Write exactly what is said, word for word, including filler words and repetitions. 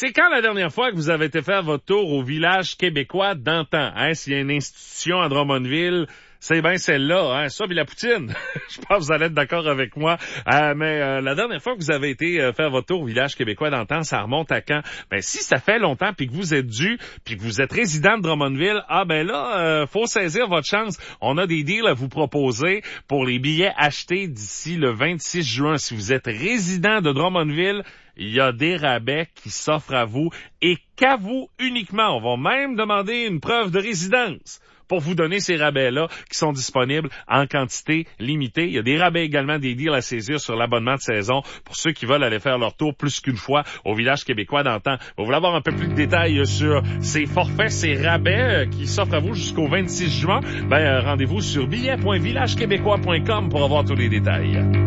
C'est quand la dernière fois que vous avez été faire votre tour au village québécois d'antan? Hein? S'il y a une institution à Drummondville, c'est bien celle-là, hein, ça puis la poutine. Je pense que vous allez être d'accord avec moi. Euh, mais euh, la dernière fois que vous avez été euh, faire votre tour au village québécois d'antan, ça remonte à quand? Ben si ça fait longtemps puis que vous êtes dû, puis que vous êtes résident de Drummondville, ah ben là, euh, faut saisir votre chance. On a des deals à vous proposer pour les billets achetés d'ici le vingt-six juin. Si vous êtes résident de Drummondville, il y a des rabais qui s'offrent à vous et qu'à vous uniquement. On va même demander une preuve de résidence pour vous donner ces rabais-là qui sont disponibles en quantité limitée. Il y a des rabais également, des deals à saisir sur l'abonnement de saison pour ceux qui veulent aller faire leur tour plus qu'une fois au village québécois d'antan. Vous voulez avoir un peu plus de détails sur ces forfaits, ces rabais qui s'offrent à vous jusqu'au vingt-six juin? Ben, rendez-vous sur billets point village québécois point com pour avoir tous les détails.